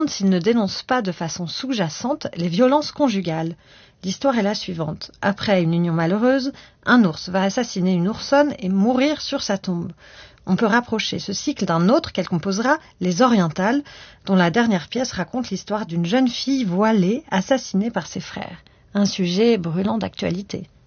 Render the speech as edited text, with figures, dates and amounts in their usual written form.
s'il ne dénonce pas de façon sous-jacente les violences conjugales. L'histoire est la suivante. Après une union malheureuse, un ours va assassiner une oursonne et mourir sur sa tombe. On peut rapprocher ce cycle d'un autre qu'elle composera, Les Orientales, dont la dernière pièce raconte l'histoire d'une jeune fille voilée assassinée par ses frères. Un sujet brûlant d'actualité.